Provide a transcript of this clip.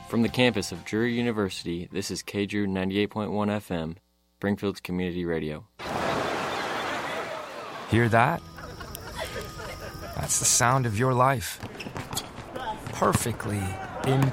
From the campus of Drury University, this is KDRU 98.1 FM, Springfield's community radio. Hear that? That's the sound of your life. Perfectly in